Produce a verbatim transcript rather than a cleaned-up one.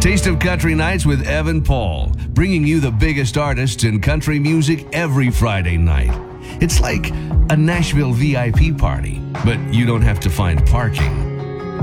Taste of Country Nights with Evan Paul, bringing you the biggest artists in country music every Friday night. It's like a Nashville V I P party, but you don't have to find parking.